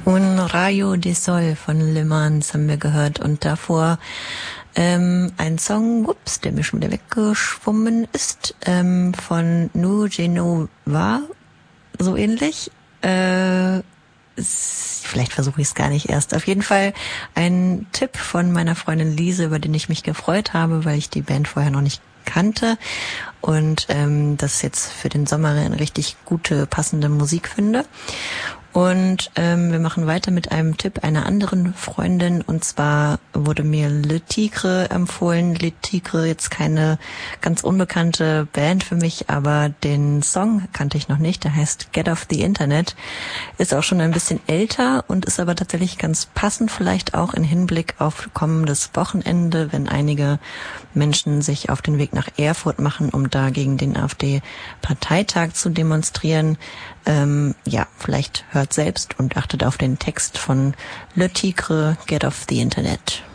Un Rayo de Sol von Le Mans haben wir gehört und davor ein Song, der mir schon wieder weggeschwommen ist, von Nu Genova, so ähnlich. Vielleicht versuche ich es gar nicht erst. Auf jeden Fall ein Tipp von meiner Freundin Lise, über den ich mich gefreut habe, weil ich die Band vorher noch nicht kannte und das jetzt für den Sommer eine richtig gute, passende Musik finde. Und wir machen weiter mit einem Tipp einer anderen Freundin, und zwar wurde mir Le Tigre empfohlen. Le Tigre, jetzt keine ganz unbekannte Band für mich, aber den Song kannte ich noch nicht, der heißt Get Off the Internet, ist auch schon ein bisschen älter und ist aber tatsächlich ganz passend, vielleicht auch in Hinblick auf kommendes Wochenende, wenn einige Menschen sich auf den Weg nach Erfurt machen, um da gegen den AfD-Parteitag zu demonstrieren. Vielleicht hört selbst und achtet auf den Text von Le Tigre, Get Off the Internet.